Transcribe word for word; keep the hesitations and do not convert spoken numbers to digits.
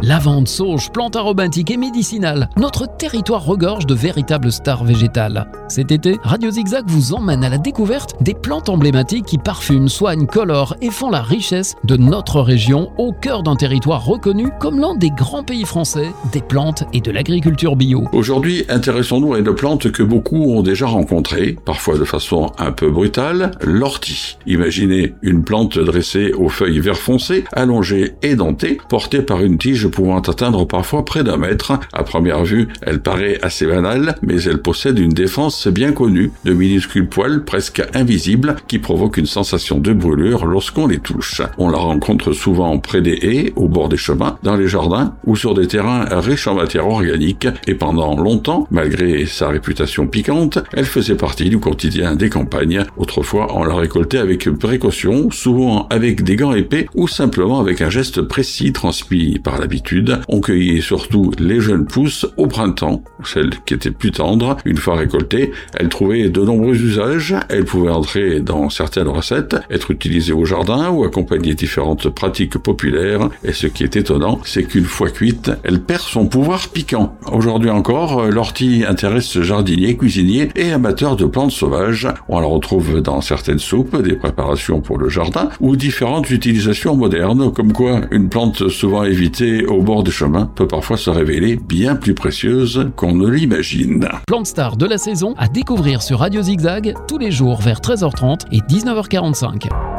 Lavande, sauge, plantes aromatiques et médicinales, notre territoire regorge de véritables stars végétales. Cet été, Radio Zigzag vous emmène à la découverte des plantes emblématiques qui parfument, soignent, colorent et font la richesse de notre région au cœur d'un territoire reconnu comme l'un des grands pays français des plantes et de l'agriculture bio. Aujourd'hui, intéressons-nous à une plante que beaucoup ont déjà rencontrée, parfois de façon un peu brutale, l'ortie. Imaginez une plante dressée aux feuilles vert foncé, allongée et dentée, portée par une tige pouvant atteindre parfois près d'un mètre. À première vue, elle paraît assez banale, mais elle possède une défense bien connue, de minuscules poils presque invisibles qui provoquent une sensation de brûlure lorsqu'on les touche. On la rencontre souvent près des haies, au bord des chemins, dans les jardins ou sur des terrains riches en matière organique, et pendant longtemps, malgré sa réputation piquante, elle faisait partie du quotidien des campagnes. Autrefois, on la récoltait avec précaution, souvent avec des gants épais ou simplement avec un geste précis transmis par l'habitude. On cueillait surtout les jeunes pousses au printemps, celles qui étaient plus tendres. Une fois récoltées, elles trouvaient de nombreux usages. Elles pouvaient entrer dans certaines recettes, être utilisées au jardin ou accompagner différentes pratiques populaires. Et ce qui est étonnant, c'est qu'une fois cuite, elle perd son pouvoir piquant. Aujourd'hui encore, l'ortie intéresse jardiniers, cuisiniers et amateurs de plantes sauvages. On la retrouve dans certaines soupes, des préparations pour le jardin ou différentes utilisations modernes, comme quoi une plante souvent évitée au bord des chemins peut parfois se révéler bien plus précieuse qu'on ne l'imagine. Plante star de la saison à découvrir sur Radio Zigzag tous les jours vers treize heures trente et dix-neuf heures quarante-cinq.